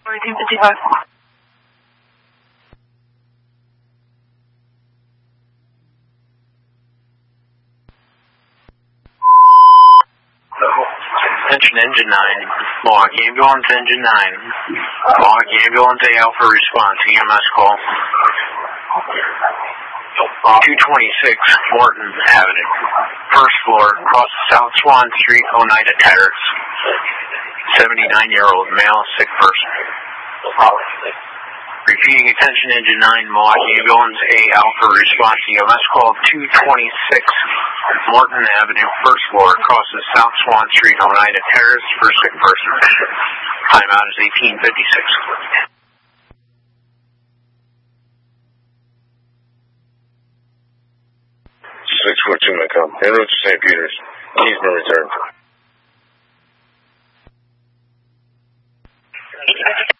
1855. Attention Engine 9, Milwaukee Ambulance Engine 9, Milwaukee Ambulance A Alpha response, EMS call. 226 Morton Avenue, first floor, across South Swan Street, Oneida Terrace. 79-year-old male, sick person. Repeating, attention Engine 9, Milwaukee Ambulance A Alpha response, EMS call 226 Morton Avenue, first floor, across the South Swan Street, Oneida Terrace, for sick person. Timeout is 1856. 642 Macomb. En route to St. Peter's. Keysman returned.